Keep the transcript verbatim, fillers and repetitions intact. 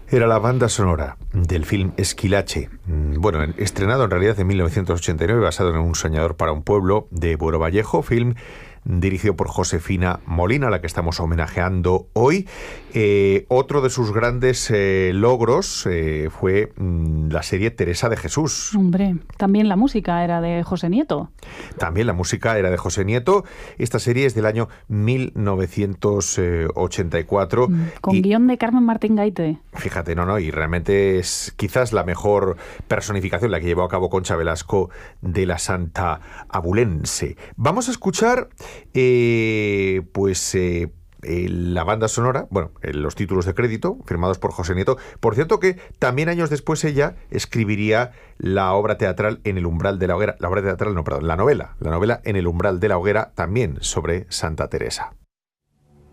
Era la banda sonora del film Esquilache, bueno, estrenado en realidad en mil novecientos ochenta y nueve, basado en Un soñador para un pueblo, de Buero Vallejo, film dirigido por Josefina Molina, a la que estamos homenajeando hoy. Eh, otro de sus grandes eh, logros eh, fue mm, la serie Teresa de Jesús. Hombre, también la música era de José Nieto. También la música era de José Nieto. Esta serie es del año mil novecientos ochenta y cuatro. Mm, con y, guión de Carmen Martín Gaite. Fíjate, no, no, y realmente es quizás la mejor personificación, la que llevó a cabo Concha Velasco, de la Santa Abulense. Vamos a escuchar Eh, pues eh, eh, la banda sonora, bueno, eh, los títulos de crédito firmados por José Nieto. Por cierto que también años después ella escribiría la obra teatral En el umbral de la hoguera, la obra teatral, no, perdón, la novela, la novela En el umbral de la hoguera, también sobre Santa Teresa.